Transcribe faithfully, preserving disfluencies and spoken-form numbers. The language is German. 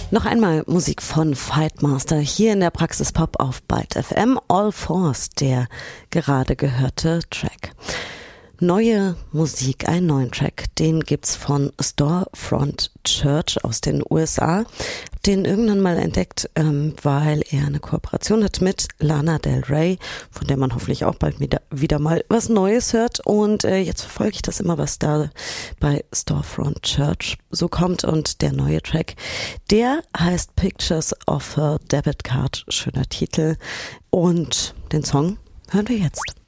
Noch einmal Musik von Fightmaster hier in der Praxis Pop auf Byte F M. All Fours, der gerade gehörte Track. Neue Musik, einen neuen Track, den gibt's von Storefront Church aus den U S A. Den irgendwann mal entdeckt, ähm, weil er eine Kooperation hat mit Lana Del Rey, von der man hoffentlich auch bald wieder, wieder mal was Neues hört. Und äh, jetzt verfolge ich das immer, was da bei Storefront Church so kommt. Und der neue Track, der heißt Pictures of a Debit Card, schöner Titel. Und den Song hören wir jetzt.